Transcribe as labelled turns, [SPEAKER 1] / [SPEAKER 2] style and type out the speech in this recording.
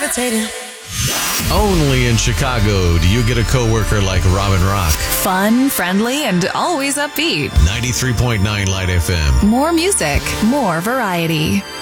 [SPEAKER 1] levitating.
[SPEAKER 2] Only in Chicago do you get a coworker like Robin Rock.
[SPEAKER 3] Fun, friendly, and always upbeat.
[SPEAKER 2] 93.9 Light FM.
[SPEAKER 3] More music, more variety.